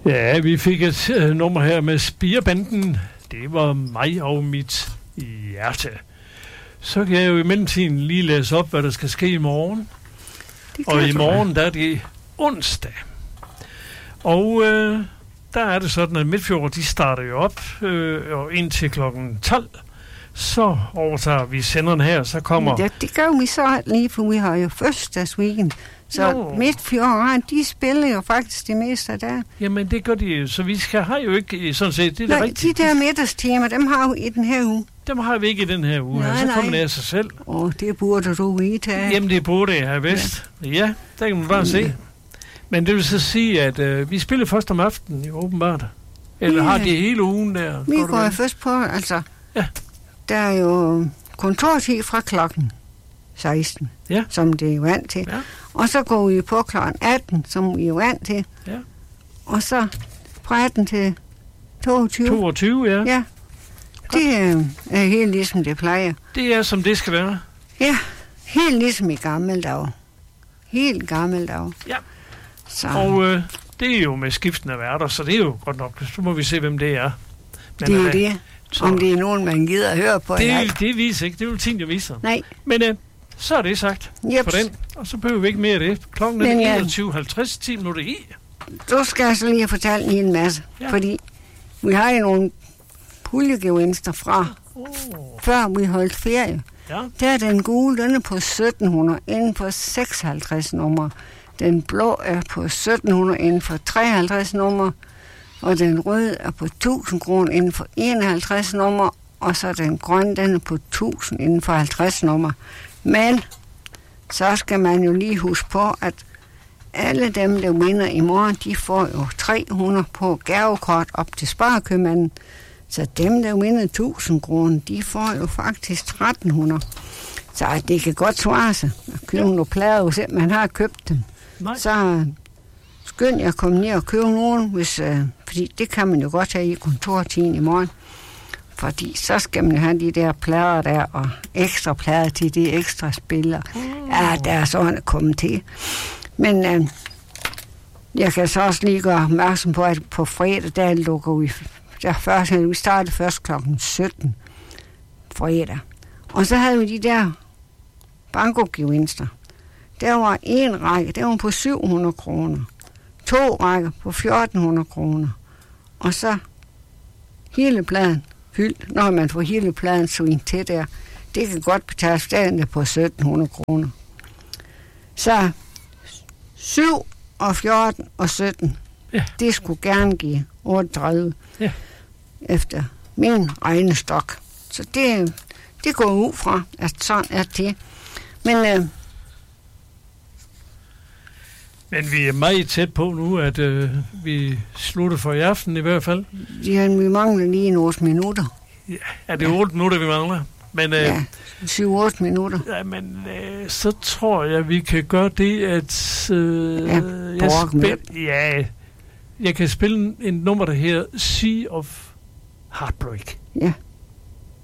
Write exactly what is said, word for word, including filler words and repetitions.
Ja, vi fik et øh, nummer her med Spirebanden. Det var mig og mit hjerte. Så kan jeg jo i mellemtiden lige læse op, hvad der skal ske i morgen. Og i morgen, der er det onsdag. Og øh, der er det sådan, at Midtfjord, de starter jo op, øh, og indtil klokken tolv, så overtager vi senderen her, så kommer... Ja, det gør vi så lige, for vi har jo fødselsdagsweekend. Så no. Midtfjord, de spiller jo faktisk det meste der. Jamen, det gør de jo, så vi skal have jo ikke sådan set, det er nej, det rigtigt. de der middagstimer, dem har vi i den her uge. Dem har vi ikke i den her uge, nej, så nej. kommer det af sig selv. Åh, det burde du vide. Jamen, det burde jeg have vidst. Ja, ja der kan man bare mm. se. Men det vil så sige, at øh, vi spiller først om aftenen, jo, åbenbart. Eller ja. Har det hele ugen der? Vi går jeg først på, altså. Ja. Der er jo kontortid fra klokken seksten, ja. Som det er jo vant til. Ja. Og så går vi på klokken atten, som vi er jo vant til. Ja. Og så fra atten til toogtyve. toogtyve, ja. Ja. Det er, er helt ligesom det plejer. Det er, som det skal være. Ja, helt ligesom i gamle dage. Helt gamle dage. Ja. Så. Og øh, det er jo med skiftende værter, så det er jo godt nok. Så må vi se, hvem det er. Men, det er jo øh, det. Så, om det er nogen, man gider at høre på. Det, det viser ikke. Det er jo ting, jeg viser. Nej. Men øh, så er det sagt yep. for den. Og så behøver vi ikke mere af det. Klokken er enogtyve halvtreds, ti minutter i. Du skal så lige fortælle lige en masse. Ja. Fordi vi har jo nogle puljegevinster fra, oh. før vi holdt ferie. Ja. Der er den gule, den er på sytten hundrede inden for seksoghalvtreds nummer. Den blå er på sytten hundrede inden for treoghalvtreds nummer. Og den røde er på tusind kroner inden for enoghalvtreds nummer. Og så den grønne, den er på tusind inden for halvtreds nummer. Men så skal man jo lige huske på, at alle dem, der vinder i morgen, de får jo tre hundrede på gavekort op til sparekøbmanden. Så dem, der vinder tusind kroner, de får jo faktisk tretten hundrede. Så det kan godt svare sig at købe ja. Nogle plader, hvis man har købt dem. Nej. Så skynd jeg at komme ned og købe nogen, hvis, øh, fordi det kan man jo godt have i kontortiden i morgen. Fordi så skal man have de der plader der, og ekstra plader til de ekstra spillere. Mm. Ja, der er sådan at komme til. Men øh, jeg kan så også lige gøre opmærksom på, at på fredag, der lukker vi, der først, vi startede først klokken sytten fredag. Og så havde vi de der bankogevinster. Der var en række, der var på syv hundrede kroner. To rækker på fjorten hundrede kroner. Og så hele pladen fyldt, når man får hele pladen sving til der. Det kan godt betales stadig på sytten hundrede kroner. Så syv og fjorten og sytten, ja. Det skulle gerne give otteogtredive ja. Efter min regnestok. Så det, det går ud fra, at sådan er det. Men, øh, Men vi er meget tæt på nu, at øh, vi slutter for i aften i hvert fald. Ja, vi mangler lige en otte minutter. Ja, er det ja. otte minutter, vi mangler? Men, øh, ja, syv otte minutter. Ja, men øh, så tror jeg, vi kan gøre det, at øh, ja, jeg, spil, ja, jeg kan spille en, en nummer, der hedder Sea of Heartbreak. Ja.